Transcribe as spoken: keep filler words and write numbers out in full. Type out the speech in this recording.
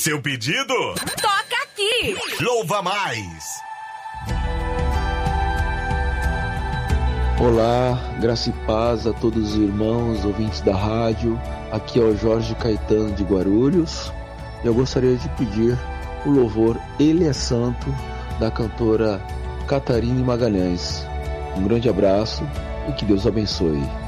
seu pedido? Toca aqui! Louva Mais! Olá, graça e paz a todos os irmãos, ouvintes da rádio. Aqui é o Jorge Caetano de Guarulhos. Eu gostaria de pedir o louvor Ele é Santo, da cantora Catarine Magalhães. Um grande abraço e que Deus abençoe.